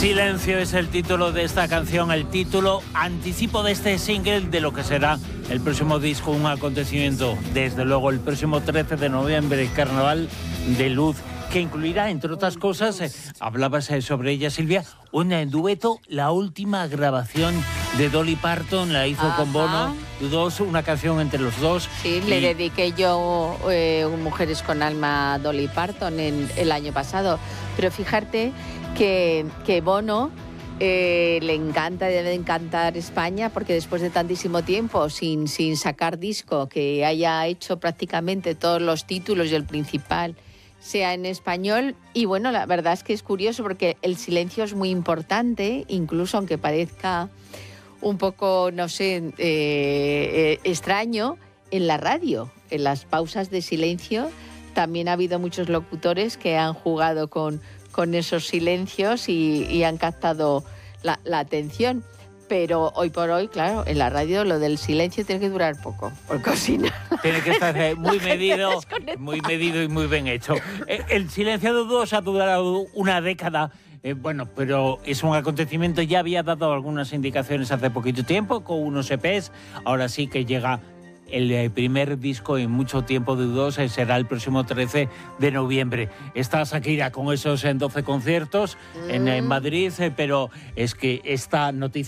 Silencio es el título de esta canción, el título anticipo de este single de lo que será el próximo disco, un acontecimiento, desde luego, el próximo 13 de noviembre, Carnaval de Luz, que incluirá, entre otras cosas, hablabas sobre ella, Silvia, un dueto, la última grabación de Dolly Parton, la hizo con Bono, una canción entre los dos. Sí, le dediqué yo Mujeres con Alma a Dolly Parton el año pasado, pero fíjate que Bono le encanta, debe encantar España, porque después de tantísimo tiempo sin sacar disco, que haya hecho prácticamente todos los títulos y el principal sea en español. Y bueno, la verdad es que es curioso porque el silencio es muy importante, incluso aunque parezca un poco, no sé, extraño, en la radio, en las pausas de silencio. También ha habido muchos locutores que han jugado con esos silencios y han captado la atención. Pero hoy por hoy, claro, en la radio lo del silencio tiene que durar poco, porque si no... Tiene que estar muy medido y muy bien hecho. El silencio de dos ha durado una década. Bueno, pero es un acontecimiento, ya había dado algunas indicaciones hace poquito tiempo con unos EPs, ahora sí que llega el primer disco en mucho tiempo de U2, será el próximo 13 de noviembre. Está Shakira con esos 12 conciertos en Madrid, pero es que esta noticia